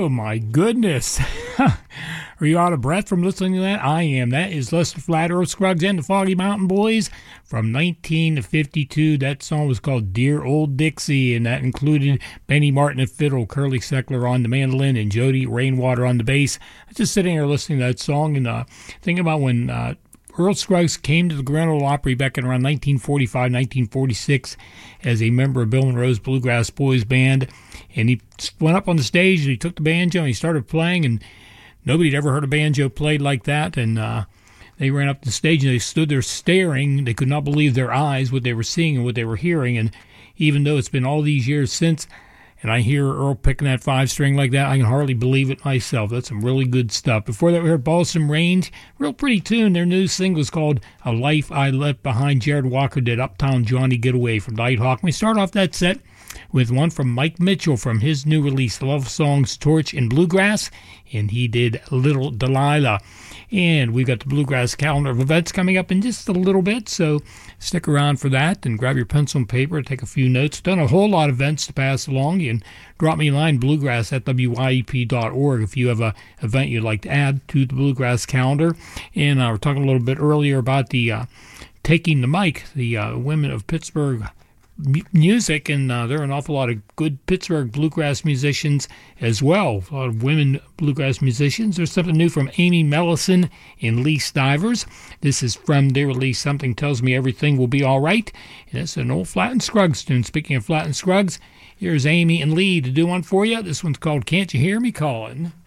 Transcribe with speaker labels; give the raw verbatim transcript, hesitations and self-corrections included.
Speaker 1: Oh, my goodness. Are you out of breath from listening to that? I am. That is Lester Flat Earth Scruggs and the Foggy Mountain Boys from nineteen fifty-two. That song was called Dear Old Dixie, and that included Benny Martin at fiddle, Curly Seckler on the mandolin, and Jody Rainwater on the bass. I was just sitting here listening to that song and uh, thinking about when uh, Earl Scruggs came to the Grand Ole Opry back in around nineteen forty-five, nineteen forty-six as a member of Bill Monroe's Bluegrass Boys Band. And he went up on the stage and he took the banjo and he started playing, and nobody had ever heard a banjo played like that. And uh, they ran up the stage and they stood there staring. They could not believe their eyes, what they were seeing and what they were hearing. And even though it's been all these years since, and I hear Earl picking that five string like that, I can hardly believe it myself. That's some really good stuff. Before that, we heard Balsam Range. Real pretty tune. Their new single is called A Life I Left Behind. Jared Walker did Uptown Johnny Get Away from Nighthawk. And we start off that set with one from Mike Mitchell from his new release, Love Songs, Torch, and Bluegrass, and he did Little Delilah. And we've got the Bluegrass calendar of events coming up in just a little bit, so stick around for that and grab your pencil and paper, take a few notes. Done a whole lot of events to pass along. You can drop me a line, bluegrass at W Y E P dot org, if you have an event you'd like to add to the Bluegrass calendar. And uh, we're talking a little bit earlier about the uh, Taking the Mic, the uh, Women of Pittsburgh music, and uh, there are an awful lot of good Pittsburgh bluegrass musicians as well. A lot of women bluegrass musicians. There's something new from Amy Mellison and Lee Stivers. This is from their release, Something Tells Me Everything Will Be All Right, and it's an old Flatt and Scruggs tune. Speaking of Flatt and Scruggs, here's Amy and Lee to do one for you. This one's called Can't You Hear Me Calling?